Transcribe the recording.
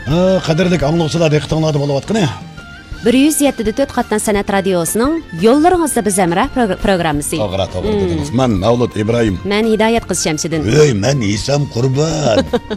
Qadrlik anglag'uchilar diqqatingizda bo'layotgani. 107.4 qatdan san'at radiosining yo'llaringizda biz amra programmasi. To'g'ri dedingiz. Men Mavlud Ibrohim. Men Hidoyat qiz Shamsiddin. Men Isam Qurbon.